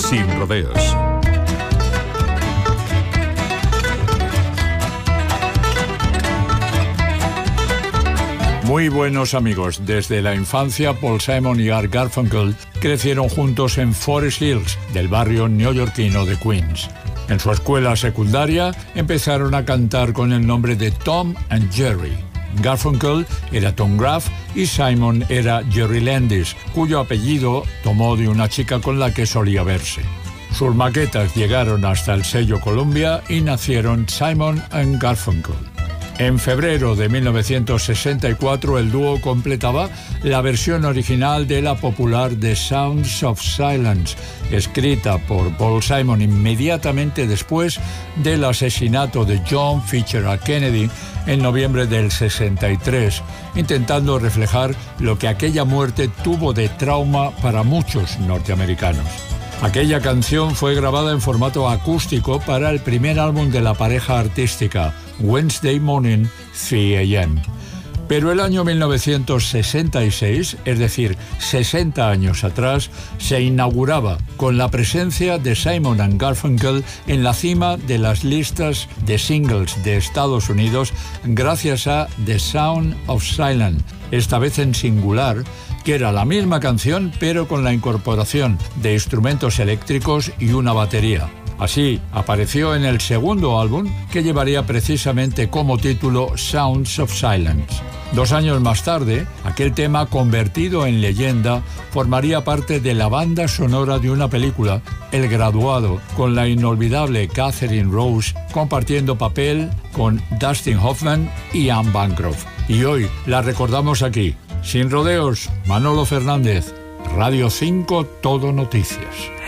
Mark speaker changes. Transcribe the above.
Speaker 1: Sin rodeos.
Speaker 2: Muy buenos amigos. Desde la infancia, Paul Simon y Art Garfunkel crecieron juntos en Forest Hills, del barrio neoyorquino de Queens. En su escuela secundaria empezaron a cantar con el nombre de Tom and Jerry. Garfunkel era Tom Graff y Simon era Jerry Landis, cuyo apellido tomó de una chica con la que solía verse. Sus maquetas llegaron hasta el sello Columbia y nacieron Simon and Garfunkel. En febrero de 1964 el dúo completaba la versión original de la popular The Sounds of Silence, escrita por Paul Simon inmediatamente después del asesinato de John Fitzgerald Kennedy en noviembre del 63, intentando reflejar lo que aquella muerte tuvo de trauma para muchos norteamericanos. Aquella canción fue grabada en formato acústico para el primer álbum de la pareja artística, Wednesday Morning, 3 a.m. Pero el año 1966, es decir, 60 años atrás, se inauguraba con la presencia de Simon and Garfunkel en la cima de las listas de singles de Estados Unidos gracias a The Sound of Silence, esta vez en singular, que era la misma canción pero con la incorporación de instrumentos eléctricos y una batería. Así, apareció en el segundo álbum, que llevaría precisamente como título Sounds of Silence. 2 años más tarde, aquel tema, convertido en leyenda, formaría parte de la banda sonora de una película, El Graduado, con la inolvidable Catherine Rose, compartiendo papel con Dustin Hoffman y Anne Bancroft. Y hoy la recordamos aquí. Sin rodeos, Manolo Fernández, Radio 5 Todo Noticias.